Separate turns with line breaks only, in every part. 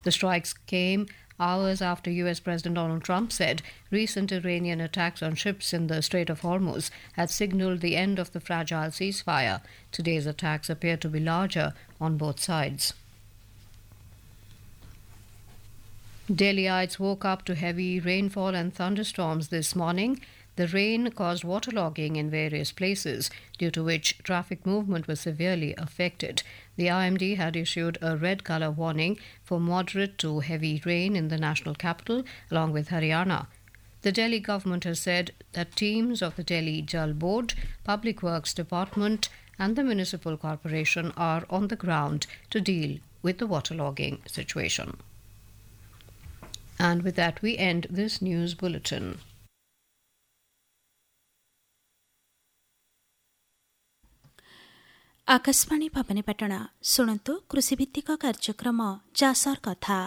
The strikes came hours after US President Donald Trump said recent Iranian attacks on ships in the Strait of Hormuz had signaled the end of the fragile ceasefire. Today's attacks appear to be larger on both sides. Delhiites woke up to heavy rainfall and thunderstorms this morning. The rain caused waterlogging in various places, due to which traffic movement was severely affected. The IMD had issued a red colour warning for moderate to heavy rain in the national capital, along with Haryana. The Delhi government has said that teams of the Delhi Jal Board, Public Works Department and the Municipal Corporation are on the ground to deal with the waterlogging situation. And with that, we end this news bulletin.
Akashvani भवानीपाटଣା ଶୁଣନ୍ତୁ କୃଷିଭିତ୍ତିକ କାର୍ଯ୍ୟକ୍ରମ ଚାଷର କଥା।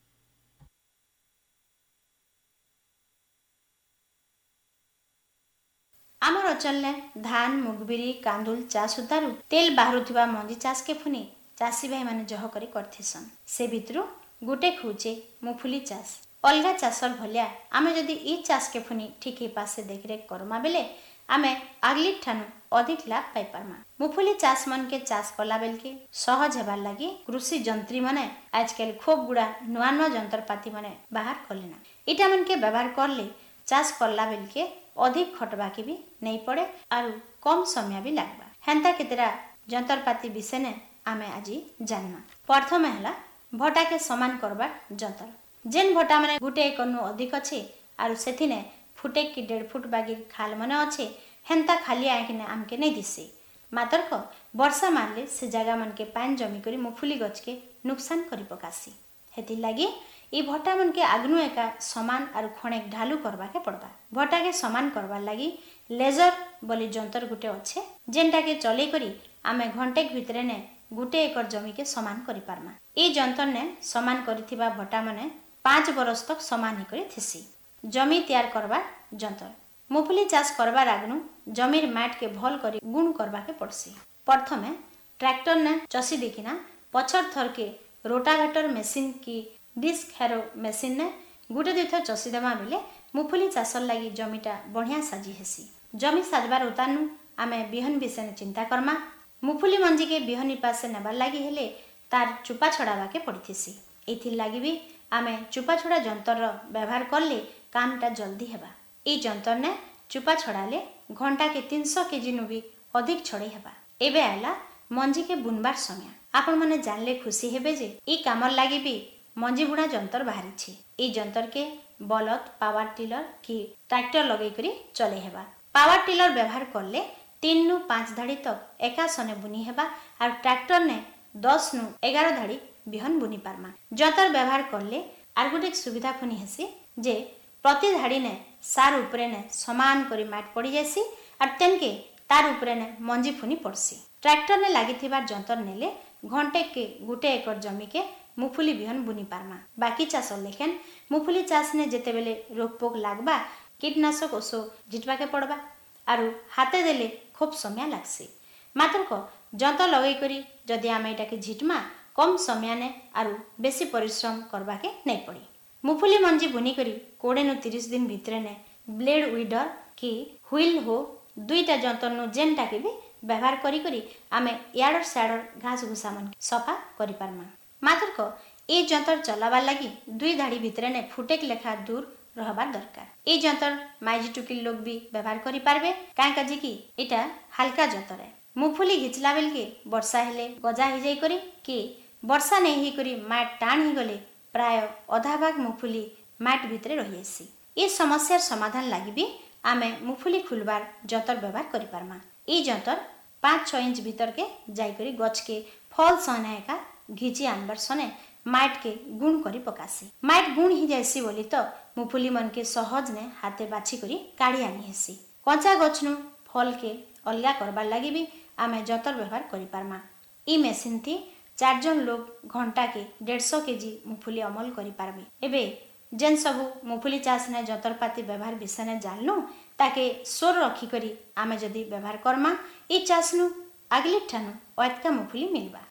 ଆମର ଅଞ୍ଚଳରେ ଧାନ ମୁଗବିରି କାନ୍ଦୁଲ ଚାଷ ଉତାରୁ ତେଲ ବାହାରୁଥିବା ମଞ୍ଜି ଚାଷ କେ ଫୁନି ଚାଷୀ ଭାଇ ମାନେ ଜହ କରି କରିଥିସନ୍। ସେ ଭିତରୁ ଗୋଟେ ଖୁଚେ ମୁଫୁଲି ଚାଷ। ଅଲଗା ଚାଷର ଭଳିଆ ଆମେ ଯଦି ଇ ଚାଷ କେ ଫୁନି ଠିକ ପାସେ ଦେଖରେଖ କରମା ବେଲେ ଆମେ ଆଗଲି ଠାନୁ ଅଧିକ ଲାଭ ପାଇ ପାରମା। ମୁଫୁଲି ଚାଷ ମାନକେ ଚାଷ କଲା ବେଲକେ ସହଜ ହେବାର ଲାଗି କୃଷି ଯନ୍ତ୍ରୀ ମାନେ ଆଜକାଲ ଖୁବ ଗୁଡା ନୂଆ ନୂଆ ଯନ୍ତ୍ରପାତି ମାନେ ବାହାର କଲେନା। ଏଟା ମାନକେ ବ୍ୟବହାର କରଲେ ଚାଷ କଲା ବେଲକେ ଅଧିକ ଖଟବାକେ ବି ନେଇ ପଡେ ଆରୁ କମ ସମୟ ବି লাগବା। ହେନ୍ତା କେତେରା ଯନ୍ତ୍ରପାତି ବିଷୟରେ ଆମେ ଆଜି ଜାନମା। ପ୍ରଥମେ ହେଲା ଭଟାକେ ସମାନ କରବା ଯନ୍ତ୍ର। ଯେନ୍ ଭଟା ମାନେ ଗୁଟେ एकरनु ଅଧିକ ଅଛି ଆରୁ ସେथिନେ फुटे की 1.5 फुट बागी खाल मने अच्छे हेन्ता खाली आँखिने आमके नहीं दिसे। मातर को वर्षा मारले से जगह मन के पानी जमी करी मुफुली गछ के नुकसान करी पकासी। हेति लगी ई भट्टा मन के आगनु एका समान आरु खणेक ढालू करबा के पड़बा। भट्टा के समान करबा लगी लेजर बोली जंतर गुटे अच्छे जेनटा के चले करी आमे घंटे भितरे ने गुटे एकर जमी के समान करी पारमा। ई जंतर ने समान करिथिबा भट्टा मने 5 बरस तक समान ही करी थिसी। जमी तैयार करबा जंतर। मुफुली चाष करबार आगनु जमीर माट के भल करी गुण करबा के पड़सी। प्रथमे ट्रैक्टर ने चसी देखिना पछर थर के रोटावेटर मशीन की डिस्क हेरो मशीन ने गुटे दुई थर चसी देमा बेले मुफुली चाषर लगी जमीटा बढ़िया साजी हेसी। जमी साजबार उतानु आमे बिहन विषय चिंता करमा। मुफुली मंजी के बिहनी पासे नेबार लगी हेले तार चुपा छड़ाबा के पड़िथिसी। एथि लगी भी आमे चुपा छड़ा जंतर व्यवहार करले कामटा जल्दी हेबा। ई जंतर ने चुपा छड़ाले घंटा के 300 केजी नु भी अधिक छड़े हेबा। एबे आला मंजी के बुनबार समय। आपण माने जानले खुशी हेबे जे ई कामर लागी भी मंजी बुणा जंतर बाहरी छी। ई जंतर के बलद पावर टिलर की ट्रैक्टर लगै करी चले हेबा। पावर टिलर व्यवहार करले 3 नु 5 धाड़ी तक एका सने बुनी हेबा और ट्रैक्टर ने 10 नु 11 धाड़ी बिहन बुनी पारमा। जंतर व्यवहार करले आर गुटे सुविधा फुनी हेसी जे प्रति धाड़ी ने सार उपरे ने समान करी माट पड़ी जासी और तेनके तार उपरे ने मंजी फुनी पड़सी। ट्रैक्टर ने लागिथिबा जंतर नेले घंटे के गुटे एकर जमी के मुफुली बिहन बुनी पारमा। बाकी चाष लेखेन मुफुली चाष ने जेते बेले रोग पोक लागबा कीटनाशक ओसो जिटबा के पड़बा आरु हाथे देले खूब समय लागसी। मात्र को जंतर लगै करी जदि आमे एटा के झिटमा कम समय ने आरु बेसी परिश्रम करबा के नहीं पड़ी। मुफुली मंजी बुनी करी 20 नु 30 दिन भितरे ने ब्लेड वीडर की व्हील हो दुईटा जंतर नु जेनटा के भी व्यवहार करी करी आमे याडर साडर घास घुसा मन सफा करी पारमा। मात्र को ए जंतर चलाबार लगी 2 धाड़ी भितरे ने फुटेक लेखा दूर रहबार दरकार। ए जंतर माइजी टुकिल लोग भी व्यवहार करी पारबे काहे काजी की एटा हल्का जंतर है। मुफुली घिचला बेल के वर्षा हेले गजा ही जाई करी कि वर्षा नहीं ही करी माट टाण ही गले प्राय अधा भाग मुफुली माट भितरे रही आसी। ये समस्यार समाधान लगी भी आमे मुफुली खुलबार जंतर व्यवहार करि पारमा। ई जंतर 5-6 इंच भीतर के जाई करी गछ के फल सने का घिची आनबार सने माट के गुण करी पकासी। माट गुण ही जायसी बोली तो मुफुली मन के सहज ने हाथे बाछी करी काढ़ी आनी हेसी। कंचा गछ नु फल के अलगा करबार लगी भी आमे जंतर व्यवहार करि पारमा। ई मशीन थी 4 जन लोग घंटा के 150 केजी मुफुली अमल करि पारबे। एबे जेन सबु मुफुली चाष ने जंतरपाती व्यवहार विषय ने जानलु ताके सोर रखी करी आमे जदि व्यवहार करमा ई चाष नु अगली ठानु अतका मुफुली मिलबा।